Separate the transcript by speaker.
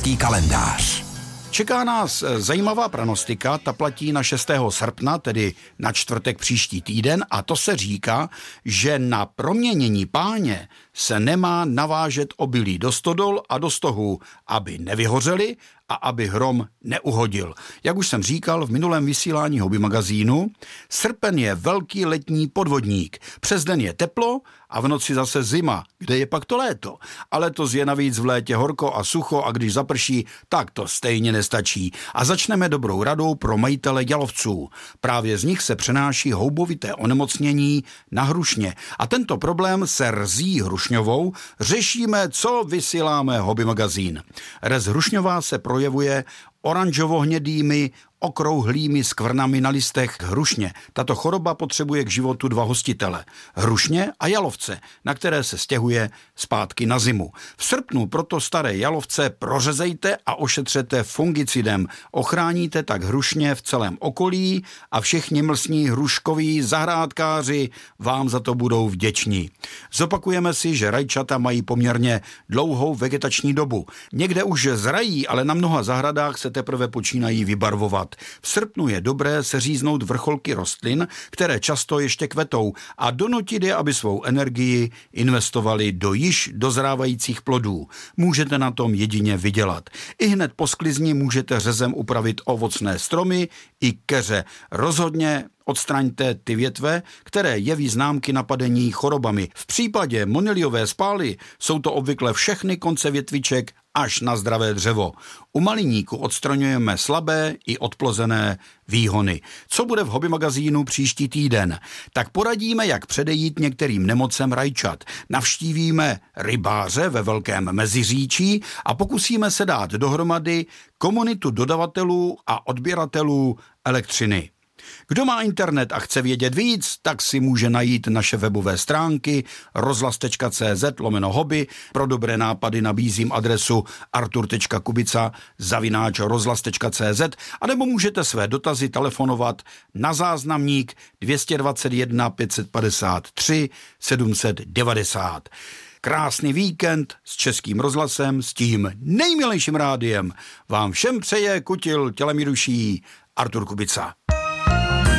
Speaker 1: adventní kalendář.
Speaker 2: Čeká nás zajímavá pranostika, ta platí na 6. srpna, tedy na čtvrtek příští týden, a to se říká, že na proměnění Páně se nemá navážet obilí do stodol a do stohů, aby nevyhořeli a aby hrom neuhodil. Jak už jsem říkal v minulém vysílání Hobby magazínu, srpen je velký letní podvodník. Přes den je teplo a v noci zase zima. Kde je pak to léto? A letos je navíc v létě horko a sucho a když zaprší, tak to stejně nestačí. A začneme dobrou radou pro majitele jalovců. Právě z nich se přenáší houbovité onemocnění na hrušně. A tento problém se rzí hrušňovou řešíme, co vysíláme Hobby magazín. Rez hrušňová se projevuje oranžovo-hnědými, okrouhlými skvrnami na listech hrušně. Tato choroba potřebuje k životu dva hostitele. Hrušně a jalovce, na které se stěhuje zpátky na zimu. V srpnu proto staré jalovce prořezejte a ošetřete fungicidem. Ochráníte tak hrušně v celém okolí a všichni mlsní hruškoví zahrádkáři vám za to budou vděční. Zopakujeme si, že rajčata mají poměrně dlouhou vegetační dobu. Někde už zrají, ale na mnoha zahradách se teprve počínají vybarvovat. V srpnu je dobré seříznout vrcholky rostlin, které často ještě kvetou, a donutit je, aby svou energii investovali do již dozrávajících plodů. Můžete na tom jedině vydělat. I hned po sklizni můžete řezem upravit ovocné stromy i keře. Rozhodně odstraňte ty větve, které jeví známky napadení chorobami. V případě moniliové spály jsou to obvykle všechny konce větviček až na zdravé dřevo. U maliníku odstraňujeme slabé i odplozené výhony. Co bude v Hobby magazínu příští týden? Tak poradíme, jak předejít některým nemocem rajčat. Navštívíme rybáře ve Velkém Meziříčí a pokusíme se dát dohromady komunitu dodavatelů a odběratelů elektřiny. Kdo má internet a chce vědět víc, tak si může najít naše webové stránky rozhlas.cz/hobby. Pro dobré nápady nabízím adresu artur.kubica@rozhlas.cz anebo můžete své dotazy telefonovat na záznamník 221 553 790. Krásný víkend s Českým rozhlasem, s tím nejmilejším rádiem vám všem přeje kutil tělem i duší Artur Kubica.